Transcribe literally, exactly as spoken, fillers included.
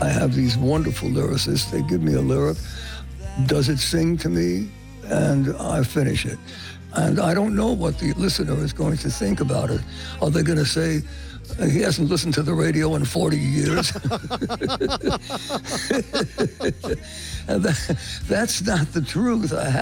I have these wonderful lyricists. They give me a lyric. Does it sing to me? And I finish it. And I don't know what the listener is going to think about it. Are they going to say, he hasn't listened to the radio in forty years? And that, that's not the truth. I